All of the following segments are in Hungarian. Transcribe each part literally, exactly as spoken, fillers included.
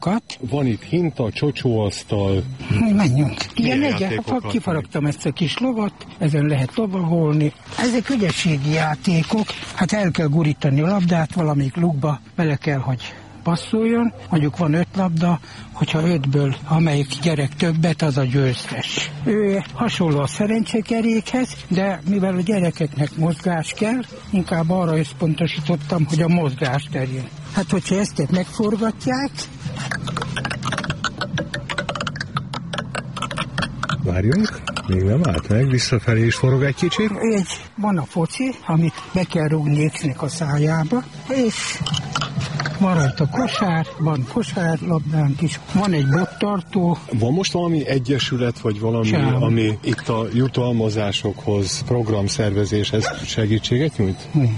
Van itt hinta, csocsóasztal. Menjünk. Igen, egyet, kifaragtam ezt a kis lovat, ezen lehet lovagolni. Ezek ügyességi játékok, hát el kell gurítani a labdát, valamelyik lukba bele kell, hogy passzoljon. Mondjuk van öt labda, hogyha ötből amelyik gyerek többet, az a győztes. Ő hasonló a szerencsekerékhez, de mivel a gyerekeknek mozgás kell, inkább arra összpontosítottam, hogy a mozgás terén. Hát, hogyha ezt megforgatják... Várjunk, még nem állt meg, visszafelé is forog egy kicsit. Egy, van a foci, amit be kell rúgni X-nek a szájába, és van rajta kosár, van kosárlabdánk is, van egy bottartó. Van most valami egyesület, vagy valami, Sem. ami itt a jutalmazásokhoz, programszervezéshez segítséget nyújt? Nincs.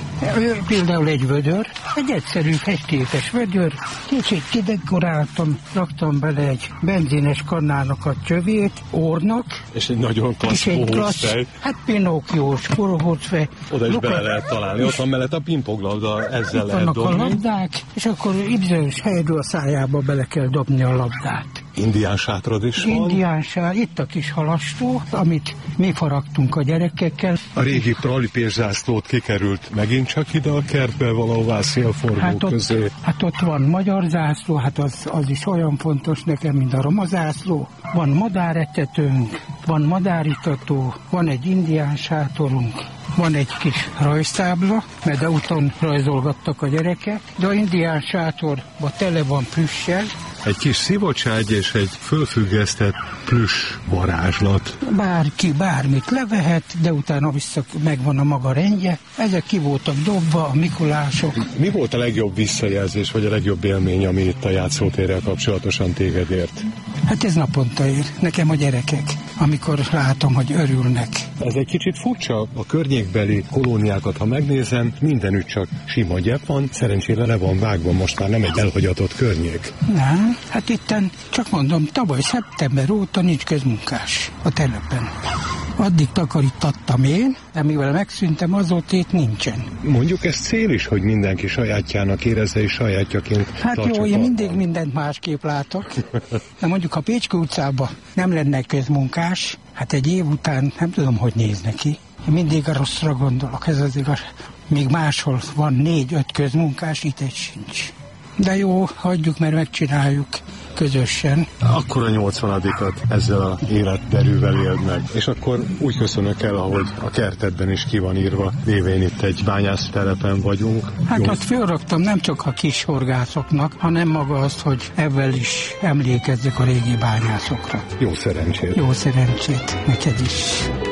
Például egy vödör, egy egyszerű festékes vödör, kicsit kidekoráltam, raktam bele egy benzines kannának a csövét, ornak. És egy nagyon klassz bohócfej. Hát Pinokkiós bohócfej. Oda is bele lehet találni, ott van mellett a pingponglabda, ezzel lehet dobni. A labdák, és akkor bizonyos helyről a szájába bele kell dobni a labdát. Indián sátrad is van. Indián sátr, itt a kis halastó, amit mi faragtunk a gyerekekkel. A régi tralipészászlót kikerült megint csak ide a kertbe valahová szélforgó hát ott, közé. Hát ott van magyar zászló, hát az, az is olyan fontos nekem, mint a roma zászló. Van madáretetőnk, van madáritató, van egy indián sátorunk. Van egy kis rajztábla, mert a úton rajzolgattak a gyerekek, de a indián sátorban tele van plüssel. Egy kis szivacságy és egy fölfüggesztett plüss varázslat. Bárki bármit levehet, de utána vissza megvan a maga rendje. Ezek ki voltak dobva, a Mikulások. Mi volt a legjobb visszajelzés, vagy a legjobb élmény, ami itt a játszótérrel kapcsolatosan téged ért? Hát ez naponta ér. Nekem a gyerekek, amikor látom, hogy örülnek. Ez egy kicsit furcsa, a környékbeli kolóniákat, ha megnézem, mindenütt csak sima gyep van, szerencsére le van vágva, most már nem egy elhagyatott környék. Nem, hát itten, csak mondom, tavaly szeptember óta nincs közmunkás a telepen. Addig takarítattam én, de mivel megszűntem, azóta itt nincsen. Mondjuk ez cél is, hogy mindenki sajátjának érezze és sajátjaként hát jó, én mindig mindent másképp látok. De mondjuk, ha Pécske utcában nem lenne közmunkás, hát egy év után nem tudom, hogy néz neki. Én mindig a rosszra gondolok, ez az igaz. Még máshol van négy-öt közmunkás, itt egy sincs. De jó, hagyjuk, mert megcsináljuk közösen. Akkor a nyolcvanadikat ezzel a életderűvel éld meg. És akkor úgy köszönök el, ahogy a kertedben is ki van írva, lévén itt egy bányásztelepen vagyunk. Hát jó. Azt fölraktam nem csak a kis horgászoknak, hanem maga azt, hogy ezzel is emlékezzek a régi bányászokra. Jó szerencsét! Jó szerencsét neked is!